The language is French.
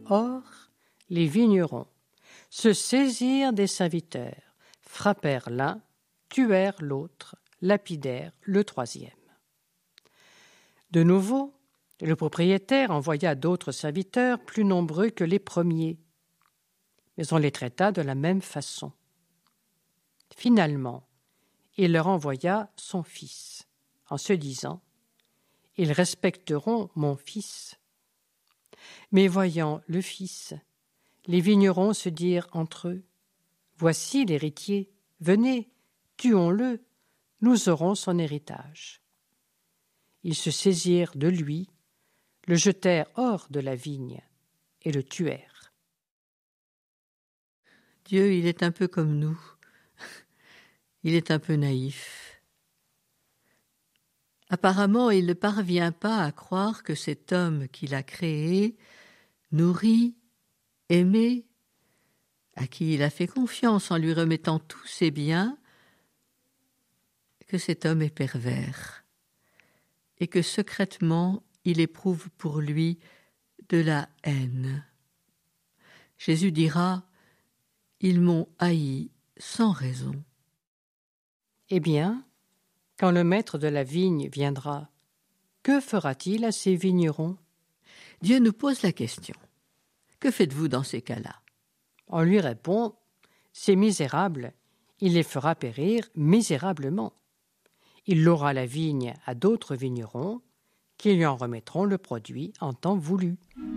Or, les vignerons se saisirent des serviteurs, frappèrent l'un, tuèrent l'autre, lapidèrent le troisième. De nouveau, le propriétaire envoya d'autres serviteurs plus nombreux que les premiers, mais on les traita de la même façon. Finalement, il leur envoya son fils, en se disant « Ils respecteront mon fils ». Mais voyant le fils, les vignerons se dirent entre eux « Voici l'héritier, venez, tuons-le, nous aurons son héritage. » Ils se saisirent de lui, le jetèrent hors de la vigne et le tuèrent. Dieu, il est un peu comme nous. Il est un peu naïf. Apparemment, il ne parvient pas à croire que cet homme qu'il a créé, nourri, aimé, à qui il a fait confiance en lui remettant tous ses biens, que cet homme est pervers et que secrètement il éprouve pour lui de la haine. Jésus dira « Ils m'ont haï sans raison ». Eh bien, quand le maître de la vigne viendra, que fera-t-il à ces vignerons? Dieu nous pose la question. Que faites-vous dans ces cas-là? On lui répond, ces misérables, il les fera périr misérablement. Il louera la vigne à d'autres vignerons qui lui en remettront le produit en temps voulu.